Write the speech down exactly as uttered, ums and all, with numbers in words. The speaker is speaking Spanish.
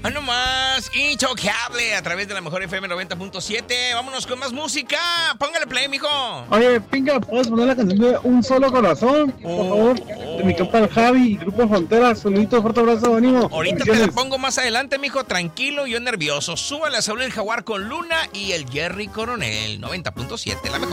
Ah, no más, intocable a través de la mejor F M noventa punto siete. Vámonos con más música. Póngale play, mijo. Oye, Pinga, ¿puedes poner la canción de Un Solo Corazón? Por Oh, favor, oh. de mi compa el Javi, Grupo Frontera. Saluditos, fuerte abrazo, ánimo. Ahorita te la pongo más adelante, mijo. Tranquilo, yo nervioso. Súbale a Saúl el Jaguar con Luna y el Jerry Coronel. noventa punto siete, la mejor.